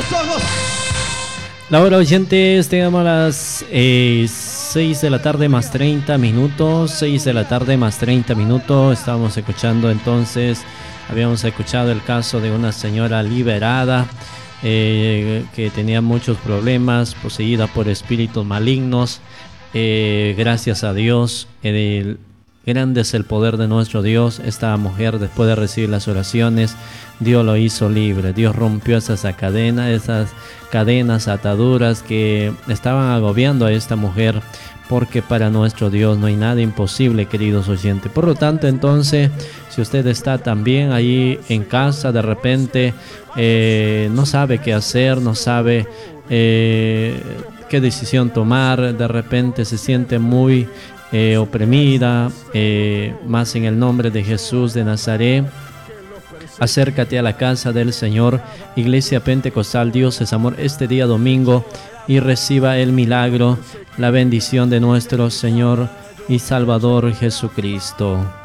La hora oyentes, tenemos las 6 de la tarde más 30 minutos, 6 de la tarde más 30 minutos, estábamos escuchando entonces, habíamos escuchado el caso de una señora liberada que tenía muchos problemas, poseída por espíritus malignos. Gracias a Dios, grande es el poder de nuestro Dios. Esta mujer, después de recibir las oraciones, Dios lo hizo libre. Dios rompió esas cadenas, ataduras que estaban agobiando a esta mujer, porque para nuestro Dios no hay nada imposible, queridos oyentes. Por lo tanto, entonces, si usted está también ahí en casa, de repente no sabe qué hacer, no sabe qué decisión tomar, de repente se siente muy oprimida, más en el nombre de Jesús de Nazaret, acércate a la casa del Señor, Iglesia Pentecostal Dios es Amor, este día domingo, y reciba el milagro, la bendición de nuestro Señor y Salvador Jesucristo.